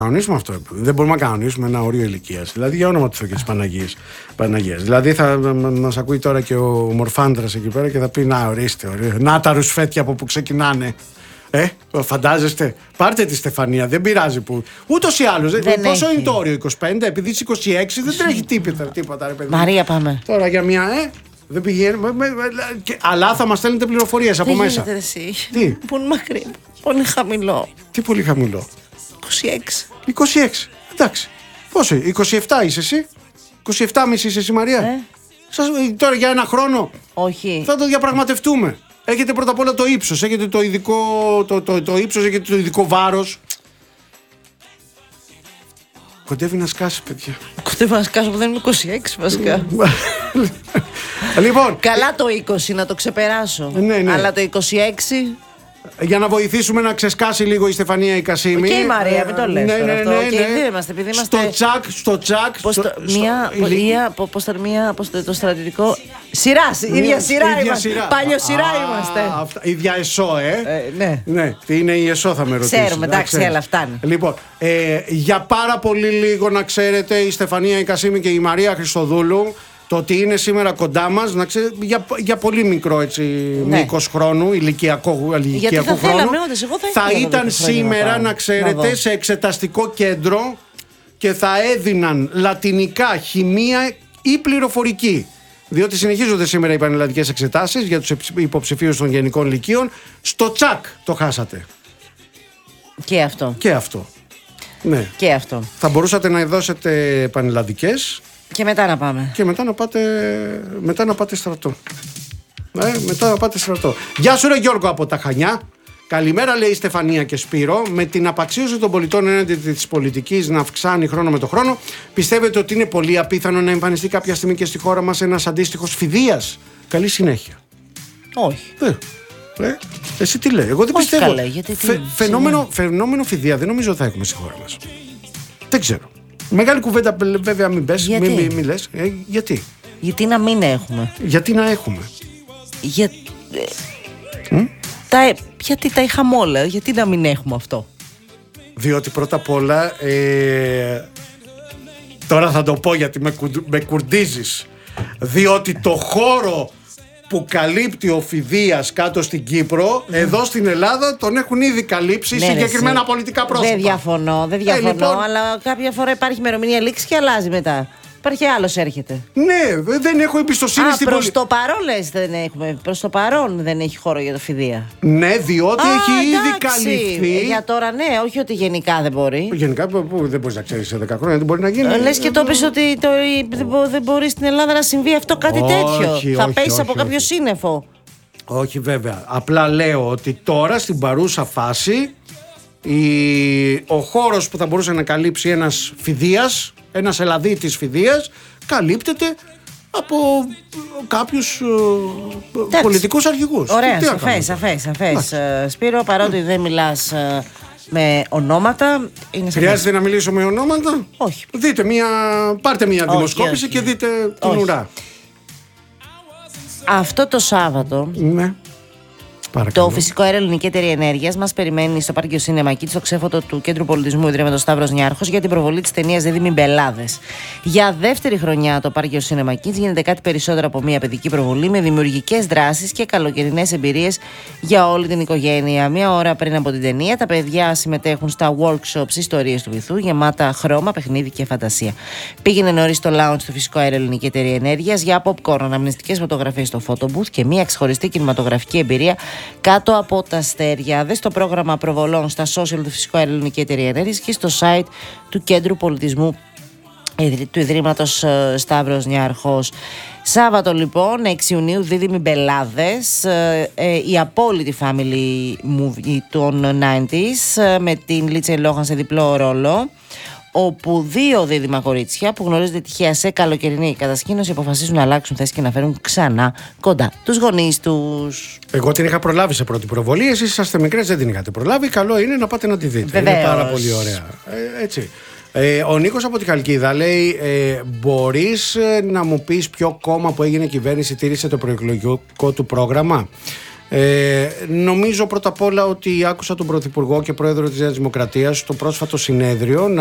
Κανονίσουμε αυτό. Δεν μπορούμε να κανονίσουμε ένα όριο ηλικίας. Δηλαδή, για όνομα του Θεού και της Παναγίας. Δηλαδή, θα μας ακούει τώρα και ο Μορφάντρας εκεί πέρα και θα πει: να, ορίστε, να τα ρουσφέτια από που ξεκινάνε. Φαντάζεστε, πάρτε τη Στεφανία, δεν πειράζει που. Ούτως ή άλλως. Πόσο είναι το όριο, 25, επειδή είσαι 26, δεν τρέχει τίποτα, ρε παιδί. Μαρία, πάμε. Τώρα για μια, δεν πηγαίνουμε. Αλλά θα μας στέλνετε πληροφορίες από μέσα. Δεν γίνεται εσύ. Τι? Πολύ μακρύ. Πολύ χαμηλό. Τι πολύ χαμηλό? 26. 26. Εντάξει. Πόσο, 27 είσαι εσύ? 27,5 είσαι εσύ, Μαρία? Τώρα για ένα χρόνο. Όχι. Θα το διαπραγματευτούμε. Έχετε πρώτα απ' όλα το ύψος, έχετε το ειδικό, το ύψος, έχετε το ειδικό βάρος. Κοντεύει να σκάσει, παιδιά. Κοντεύει να σκάσει που δεν είναι 26 βασικά. Λοιπόν. Καλά το 20 να το ξεπεράσω. Ναι. Αλλά το 26. Για να βοηθήσουμε να ξεσκάσει λίγο η Στεφανία η Κασίμη. Και η Μαρία, μην το λες τώρα αυτό. Και οι δύο είμαστε, επειδή είμαστε. Στο τσακ. Πώς το στρατιωτικό. Σειρά, ίδια σειρά είμαστε. Παλιό σειρά είμαστε. Ίδια ΕΣΟ, Ναι. Τι είναι η ΕΣΟ, θα με ρωτήσεις. Ξέρουμε, εντάξει, έλα, φτάνει. Λοιπόν, για πάρα πολύ λίγο να ξέρετε, η Στεφανία η Κασίμη και η Μαρία Χριστοδούλου, το ότι είναι σήμερα κοντά μας, να ξέρετε, για πολύ μικρό μήκος χρόνου, ηλικιακού χρόνου, θα ήταν σήμερα, να ξέρετε, σε εξεταστικό κέντρο και θα έδιναν λατινικά, χημεία ή πληροφορική. Διότι συνεχίζονται σήμερα οι πανελλαδικές εξετάσεις για τους υποψηφίους των γενικών λυκείων. Στο τσακ το χάσατε. Και αυτό. Ναι. Και αυτό. Θα μπορούσατε να δώσετε πανελλαδικές. Και μετά να πάμε. Και μετά να πάτε στρατό. Μετά να πάτε στρατό. Γεια σου, ρε Γιώργο από τα Χανιά. Καλημέρα, λέει η Στεφανία και Σπύρο. Με την απαξίωση των πολιτών έναντι της πολιτικής να αυξάνει χρόνο με το χρόνο, πιστεύετε ότι είναι πολύ απίθανο να εμφανιστεί κάποια στιγμή και στη χώρα μας ένας αντίστοιχος Φιδείας? Καλή συνέχεια. Όχι. Εσύ τι λέει? Εγώ δεν όχι πιστεύω. Καλά, γιατί φαινόμενο Φιδεία δεν νομίζω θα έχουμε στη χώρα μας. Δεν ξέρω. Μεγάλη κουβέντα, βέβαια, μην πες, μην λες. Γιατί? Γιατί να μην έχουμε? Γιατί να έχουμε? Γιατί τα είχαμε όλα, γιατί να μην έχουμε αυτό? Διότι πρώτα απ' όλα, τώρα θα το πω γιατί με κουρντίζεις, διότι το χώρο που καλύπτει ο Φιδείας κάτω στην Κύπρο, εδώ στην Ελλάδα τον έχουν ήδη καλύψει συγκεκριμένα πολιτικά πρόσωπα. Δεν διαφωνώ, λοιπόν, αλλά κάποια φορά υπάρχει ημερομηνία λήξη και αλλάζει μετά. Υπάρχει άλλος έρχεται. Ναι, δεν έχω εμπιστοσύνη στην πολιτική. Προς το παρόν λες δεν έχουμε. Προς το παρόν δεν έχει χώρο για το Φιδεία. Ναι, διότι έχει ήδη καλυφθεί. Για τώρα ναι, όχι ότι γενικά δεν μπορεί. Γενικά δεν μπορείς να ξέρεις σε 10 χρόνια, δεν μπορεί να γίνει. Λες και το πεις ότι δεν μπορεί στην Ελλάδα να συμβεί αυτό κάτι τέτοιο. Θα πέσει από κάποιο σύννεφο. Όχι βέβαια. Απλά λέω ότι τώρα στην παρούσα φάση ο χώρος που θα μπορούσε να καλύψει ένας Φιδείας, ένας Ελλαδίτης Φιδείας, καλύπτεται από κάποιους πολιτικούς αρχηγούς. Ωραία, σαφές. Σπύρο, παρότι δεν μιλάς με ονόματα, είναι χρειάζεται να μιλήσω με ονόματα? Όχι. Πάρτε μια δημοσκόπηση και δείτε την ουρά. Αυτό το Σάββατο, ναι. Το Φυσικό Αέριο Ελληνική Εταιρεία Ενέργειας μας περιμένει στο Πάρκιο Σίνεμα Κίτς, στο ξέφωτο του Κέντρου Πολιτισμού Ιδρύματος Σταύρος Νιάρχος, για την προβολή της ταινίας Δίδυμοι Μπελάδες. Για δεύτερη χρονιά το Πάρκιο Σίνεμα Κίτς γίνεται κάτι περισσότερο από μια παιδική προβολή, με δημιουργικές δράσεις και καλοκαιρινές εμπειρίες για όλη την οικογένεια. Μια ώρα πριν από την ταινία, τα παιδιά συμμετέχουν στα workshops Ιστορίες του Βυθού, γεμάτα χρώμα, παιχνίδι και φαντασία. Πήγαινε νωρίς στο lounge του Φυσικό Αέριο Ελληνική Εταιρεία Ενέργειας για popcorn, αναμνηστικές φωτογραφίες στο photo booth και μια ξεχωριστή κινηματογραφική εμπειρία κάτω από τα αστέρια. Δες το πρόγραμμα προβολών στα social του Φυσικού Αέριο Ελληνική Εταιρεία Ενέργειας και στο site του Κέντρου Πολιτισμού του Ιδρύματος Σταύρος Νιάρχος. Σάββατο λοιπόν, 6 Ιουνίου, Δίδυμοι Μπελάδες, η απόλυτη family movie των 90s, με την Λίτσα Λόχαν σε διπλό ρόλο, όπου δύο δίδυμα κορίτσια που γνωρίζονται τυχαία σε καλοκαιρινή κατασκήνωση αποφασίζουν να αλλάξουν θέση και να φέρουν ξανά κοντά τους γονείς τους. Εγώ την είχα προλάβει σε πρώτη προβολή, εσείς είσαστε μικρές, δεν την είχατε προλάβει. Καλό είναι να πάτε να τη δείτε. Βεβαίως. Είναι πάρα πολύ ωραία. Έτσι. Ο Νίκος από τη Χαλκίδα λέει: μπορείς να μου πεις ποιο κόμμα που έγινε κυβέρνηση τήρησε το προεκλογικό του πρόγραμμα? Νομίζω πρώτα απ' όλα ότι άκουσα τον Πρωθυπουργό και Πρόεδρο της Νέας Δημοκρατίας στο πρόσφατο συνέδριο